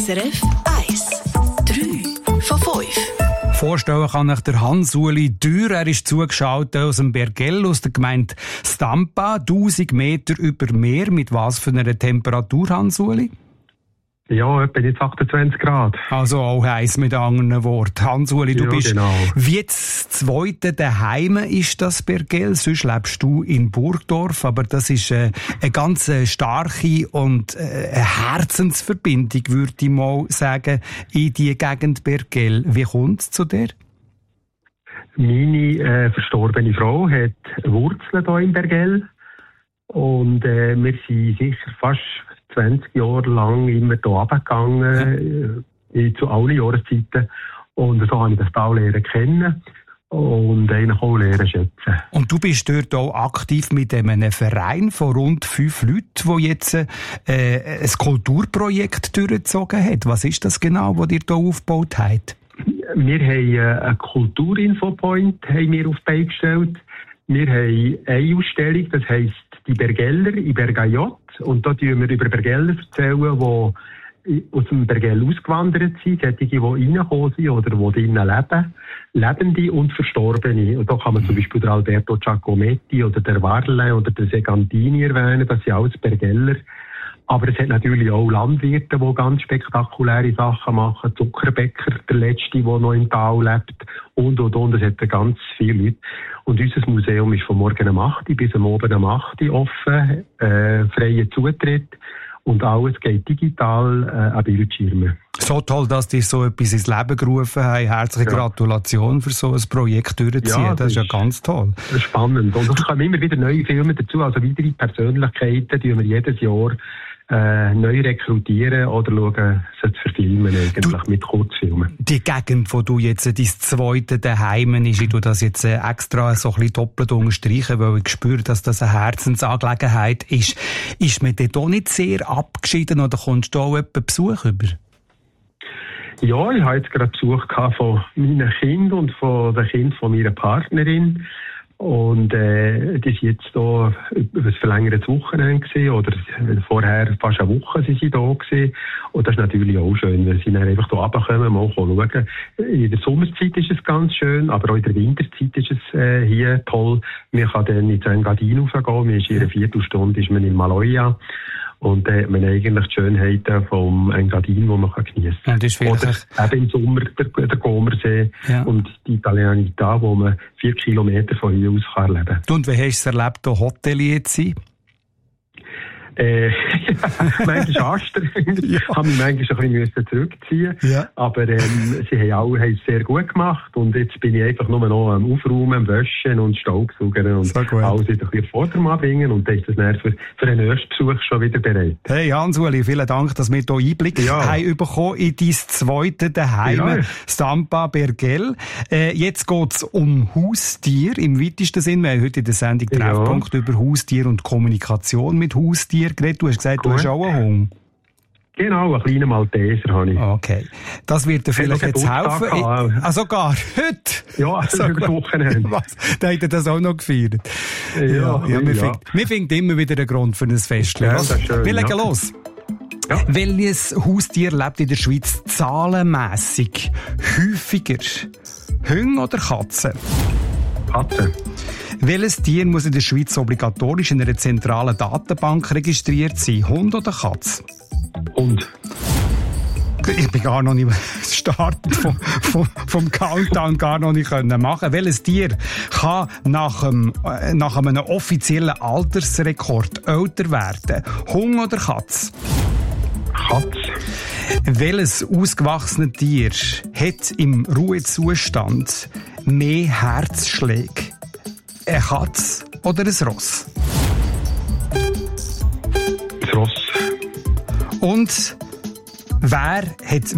SRF 1. 3 von 5. Vorstellen kann ich der Hans-Uli Dürr. Er ist zugeschaltet aus dem Bergell, aus der Gemeinde Stampa. 1000 Meter über Meer. Mit was für einer Temperatur, Hans-Uli? Ja, etwa jetzt 28 Grad. Also auch heiß mit anderen Worten. Hans-Uli, du bist genau. wie das zweite daheim ist das Bergell. Sonst lebst du in Burgdorf, aber das ist eine ganz starke und eine Herzensverbindung, würde ich mal sagen, in die Gegend Bergell. Wie kommt es zu dir? Meine verstorbene Frau hat Wurzeln hier im Bergell und wir sind sicher fast 20 Jahre lang immer hier runtergegangen, zu allen Jahreszeiten. Und so habe ich das Tal lernen kennen und eigentlich auch lernen schätzen. Und du bist dort auch aktiv mit einem Verein von rund 5 Leuten, der jetzt ein Kulturprojekt durchgezogen hat. Was ist das genau, was ihr hier aufgebaut habt? Wir haben einen Kulturinfopoint auf die Beine gestellt. Wir haben eine Ausstellung, das heisst «Die Bergeller» in Bergajot. Und da erzählen wir über Bergeller, die aus dem Bergell ausgewandert sind, solche, die reingekommen sind oder die drinnen leben, Lebende und Verstorbene. Und da kann man zum Beispiel der Alberto Giacometti oder der Varle oder der Segantini erwähnen, das sind alles Bergeller. Aber es hat natürlich auch Landwirte, die ganz spektakuläre Sachen machen. Zuckerbäcker, der Letzte, der noch im Tal lebt. Und. Es hat ganz viele Leute. Und unser Museum ist von morgen um 8 Uhr bis am Abend um 8 Uhr offen. Freier Zutritt. Und alles geht digital an Bildschirmen. So toll, dass die so etwas ins Leben gerufen haben. Herzliche Gratulation für so ein Projekt durchzuziehen. Ja, das ist ja ganz toll. Spannend. Und es kommen immer wieder neue Filme dazu. Also weitere Persönlichkeiten, die wir jedes Jahr neu rekrutieren oder schauen, sie zu verfilmen, eigentlich mit Kurzfilmen. Die Gegend, wo du jetzt dein zweite daheim ist, ich tue das jetzt extra so ein bisschen doppelt unterstreichen, weil ich spüre, dass das eine Herzensangelegenheit ist. Ist man dort auch nicht sehr abgeschieden oder kommst du auch jemanden Besuch über? Ja, ich hatte jetzt gerade Besuch von meinen Kindern und von den Kindern von meiner Partnerin. Und die sind jetzt hier über ein verlängertes Wochenende gewesen, oder vorher fast eine Woche sind sie da gewesen. Und das ist natürlich auch schön, wenn sie dann einfach hier runterkommen, mal schauen. In der Sommerzeit ist es ganz schön, aber auch in der Winterzeit ist es hier toll. Man kann dann in Engadin raufgehen, man ist in einer Viertelstunde ist man in Maloja. Und da hat man eigentlich die Schönheiten vom Engadin, die man geniessen kann. Oder eben im Sommer der Comersee und die Italianita, wo man 4 Kilometer von hier aus erleben kann. Und wie hast du es erlebt, hier Hotelier zu sein? Manchmal anstrengend. Ich habe mich manchmal ein bisschen zurückziehen. Ja. Aber sie haben es sehr gut gemacht. Und jetzt bin ich einfach nur noch am Aufräumen, am Waschen und Staubsaugern und alles wieder ein bisschen Vordermann bringen. Und dann ist das dann für den ersten Besuch schon wieder bereit. Hey Hans-Uli, vielen Dank, dass wir hier Einblick haben bekommen in dein zweite daheim, Stampa Bergell. Jetzt geht es um Haustier im weitesten Sinn. Wir haben heute in der Sendung Treffpunkt über Haustier und Kommunikation mit Haustier geredet. Du hast gesagt, du hast auch einen Hund. Genau, einen kleinen Malteser habe ich. Okay. Das wird dir vielleicht jetzt helfen. Sogar heute? Ja, über Wochenende. Was? Da hat er das auch noch gefeiert. Wir finden immer wieder einen Grund für ein Fest. Ja, das ist schön, wir legen los. Ja. Welches Haustier lebt in der Schweiz zahlenmässig häufiger? Hunde oder Katzen? Katzen. Welches Tier muss in der Schweiz obligatorisch in einer zentralen Datenbank registriert sein? Hund oder Katz? Hund. Ich bin gar noch nicht Start vom Countdown gar noch nicht machen. Welches Tier kann nach einem offiziellen Altersrekord älter werden? Hund oder Katz? Katz. Welches ausgewachsene Tier hat im Ruhezustand mehr Herzschläge? Eine Katze oder ein Ross? Ein Ross. Und wer hat